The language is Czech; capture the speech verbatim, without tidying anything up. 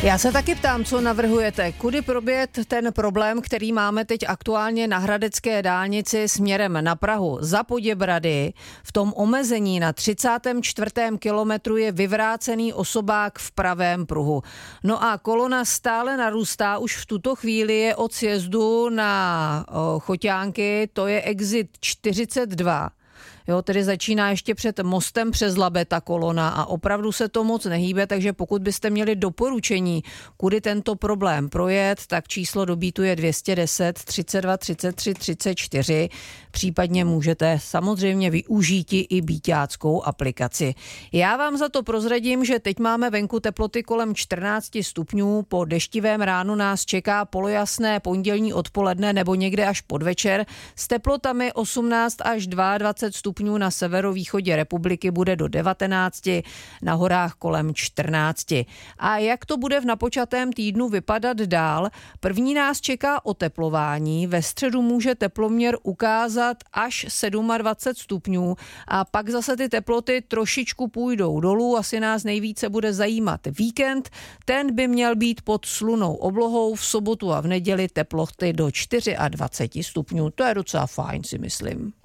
Já se taky ptám, co navrhujete. Kudy probět ten problém, který máme teď aktuálně na hradecké dálnici směrem na Prahu za Poděbrady. V tom omezení na třicátém čtvrtém kilometru je vyvrácený osobák v pravém pruhu. No a kolona stále narůstá, už v tuto chvíli je od sjezdu na o, Choťánky, to je exit čtyřicet dva. Jo, tedy začíná ještě před mostem přes Labe ta kolona a opravdu se to moc nehýbe, takže pokud byste měli doporučení, kudy tento problém projet, tak číslo do Beatu je dvě stě deset třicet dva třicet tři třicet čtyři. Případně můžete samozřejmě využít i bíťáckou aplikaci. Já vám za to prozradím, že teď máme venku teploty kolem čtrnáct stupňů, po deštivém ránu nás čeká polojasné pondělní odpoledne nebo někde až podvečer s teplotami osmnáct až dvacet dva stupňů, na severovýchodě republiky bude do devatenáct, na horách kolem čtrnáct. A jak to bude v napočatém týdnu vypadat dál? První nás čeká oteplování, ve středu může teploměr ukázat až dvacet sedm stupňů a pak zase ty teploty trošičku půjdou dolů, asi nás nejvíce bude zajímat víkend, ten by měl být pod slunnou oblohou, v sobotu a v neděli teploty do dvacet čtyři stupňů, to je docela fajn, si myslím.